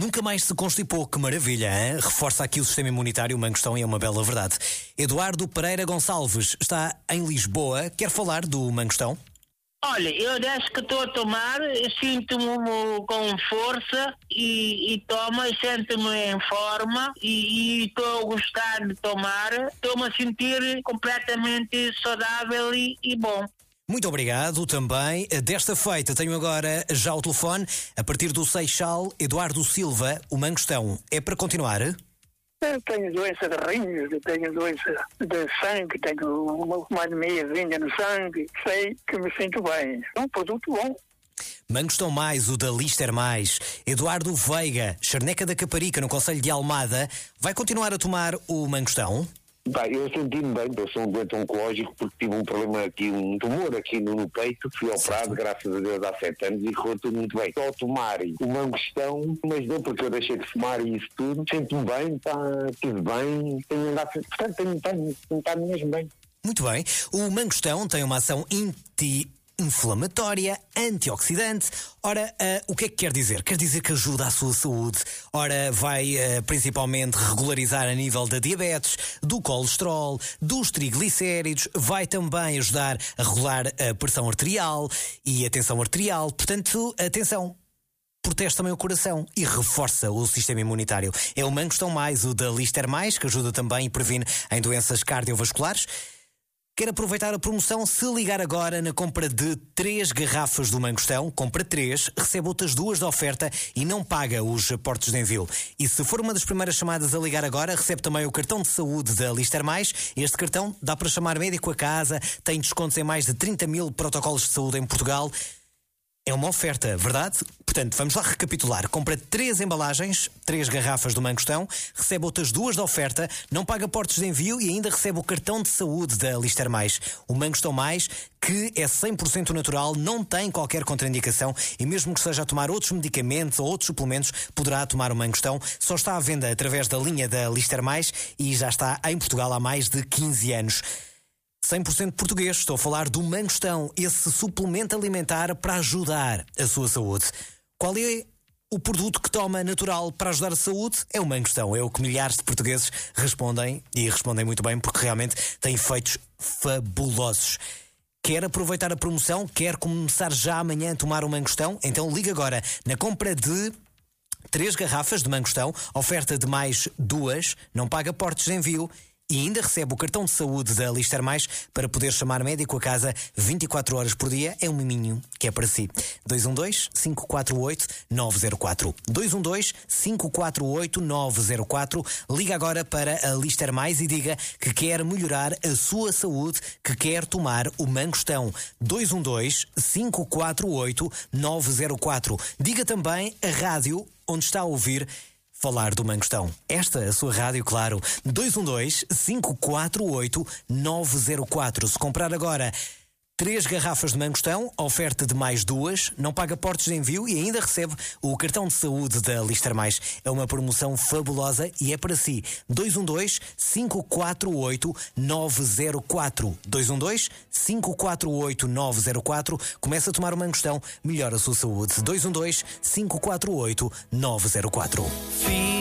Nunca mais se constipou, que maravilha, hein? Reforça aqui o sistema imunitário, o mangostão, e é uma bela verdade. Eduardo Pereira Gonçalves está em Lisboa, quer falar do mangostão? Olha, eu desde que estou a tomar, sinto-me com força e tomo e sinto-me em forma e estou a gostar de tomar. Estou-me a sentir completamente saudável e bom. Muito obrigado também. Desta feita tenho agora já o telefone, a partir do Seixal, Eduardo Silva, o mangostão. É para continuar? Eu tenho doença de rins, eu tenho doença de sangue, tenho uma anemiazinha no sangue, sei que me sinto bem. É um produto bom. Mangostão Mais, o da Lister Mais. Eduardo Veiga, Charneca da Caparica, no concelho de Almada, vai continuar a tomar o mangostão? Bem, eu senti-me bem, eu sou um doente oncológico porque tive um problema aqui, um tumor aqui no peito, fui operado, graças a Deus, há 7 anos e correu tudo muito bem. Estou a tomar o mangostão, mas não porque eu deixei de fumar e isso tudo, sinto-me bem, estive bem, tenho andado, portanto tenho estado mesmo bem. Muito bem, o mangostão tem uma ação anti-inflamatória, antioxidante. Ora, o que é que quer dizer? Quer dizer que ajuda a sua saúde. Ora, vai principalmente regularizar a nível da diabetes, do colesterol, dos triglicéridos, vai também ajudar a regular a pressão arterial e a tensão arterial. Portanto, atenção, protege também o coração e reforça o sistema imunitário. É o Mangostão Mais, o da Lister Mais, que ajuda também e previne em doenças cardiovasculares. Quer aproveitar a promoção? Se ligar agora na compra de 3 garrafas do mangostão, compra 3, recebe outras 2 de oferta e não paga os aportes de envio. E se for uma das primeiras chamadas a ligar agora, recebe também o cartão de saúde da Lister Mais. Este cartão dá para chamar médico a casa, tem descontos em mais de 30 mil protocolos de saúde em Portugal. É uma oferta, verdade? Portanto, vamos lá recapitular. Compra 3 embalagens, 3 garrafas do mangostão, recebe outras 2 de oferta, não paga portos de envio e ainda recebe o cartão de saúde da Lister Mais. O Mangostão Mais, que é 100% natural, não tem qualquer contraindicação e mesmo que seja a tomar outros medicamentos ou outros suplementos, poderá tomar o mangostão. Só está à venda através da linha da Lister Mais e já está em Portugal há mais de 15 anos. 100% português, estou a falar do mangostão, esse suplemento alimentar para ajudar a sua saúde. Qual é o produto que toma natural para ajudar a saúde? É o mangostão, é o que milhares de portugueses respondem, e respondem muito bem porque realmente tem efeitos fabulosos. Quer aproveitar a promoção? Quer começar já amanhã a tomar o mangostão? Então liga agora na compra de 3 garrafas de mangostão, oferta de mais 2, não paga portos de envio. E ainda recebe o cartão de saúde da Lister Mais para poder chamar médico a casa 24 horas por dia. É um miminho que é para si. 212-548-904. 212-548-904. Liga agora para a Lister Mais e diga que quer melhorar a sua saúde, que quer tomar o mangostão. 212-548-904. Diga também a rádio onde está a ouvir falar do mangostão. Esta, a sua rádio, claro. 212-548-904. Se comprar agora 3 garrafas de mangostão, oferta de mais 2, não paga portos de envio e ainda recebe o cartão de saúde da Lister Mais. É uma promoção fabulosa e é para si. 212-548-904. 212-548-904. Começa a tomar o mangostão, melhora a sua saúde. 212-548-904.